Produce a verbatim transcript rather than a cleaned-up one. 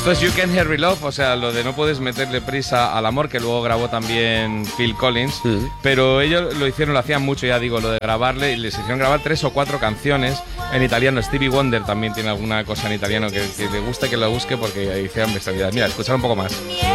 Esto es You Can't Hurry Love, o sea, lo de no puedes meterle prisa al amor, que luego grabó también Phil Collins, mm. pero ellos lo hicieron, lo hacían mucho, ya digo, lo de grabarle, y les hicieron grabar tres o cuatro canciones en italiano. Stevie Wonder también tiene alguna cosa en italiano que, que le guste que lo busque porque hicieron bestialidades. Mira, escuchar un poco más.